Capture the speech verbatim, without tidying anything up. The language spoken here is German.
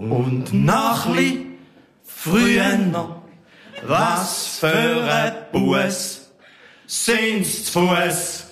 Und nachli früher noch, was für ein Bus, sind's zu Fuss